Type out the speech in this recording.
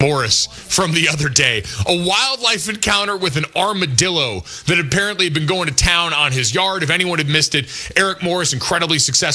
Morris from the other day. A wildlife encounter with an armadillo that apparently had been going to town on his yard. If anyone had missed it, Eric Morris, incredibly successful